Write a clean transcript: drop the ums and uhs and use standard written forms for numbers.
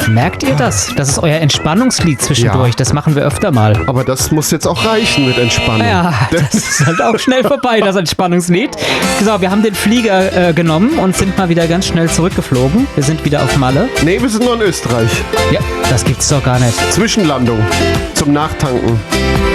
Merkt ihr das? Das ist euer Entspannungslied zwischendurch. Ja. Das machen wir öfter mal. Aber das muss jetzt auch reichen mit Entspannung. Ja, das ist halt auch schnell vorbei, das Entspannungslied. So, wir haben den Flieger genommen und sind mal wieder ganz schnell zurückgeflogen. Wir sind wieder auf Malle. Nee, wir sind noch in Österreich. Ja, das gibt's doch gar nicht. Zwischenlandung zum Nachtanken.